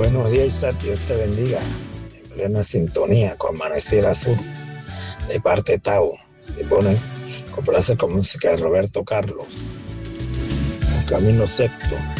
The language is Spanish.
Buenos días, Isaac, Dios te bendiga. En plena sintonía con Amaneciera Sur, de parte de Tau. Se pone, complace con música de Roberto Carlos. Un camino secto.